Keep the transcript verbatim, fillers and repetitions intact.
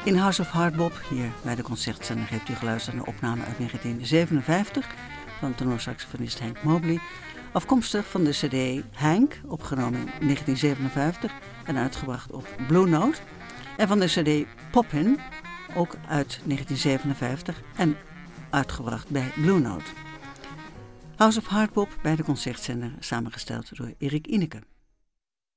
In House of Hardbop, hier bij de Concertzender, heeft u geluisterd naar een opname uit negentien zevenenvijftig van tenorsaxofonist Hank Mobley, afkomstig van de cd Hank, opgenomen in negentien zevenenvijftig en uitgebracht op Blue Note, en van de cd Poppin, ook uit negentien zevenenvijftig en uitgebracht bij Blue Note. House of Hardbop bij de Concertzender, samengesteld door Erik Ineke.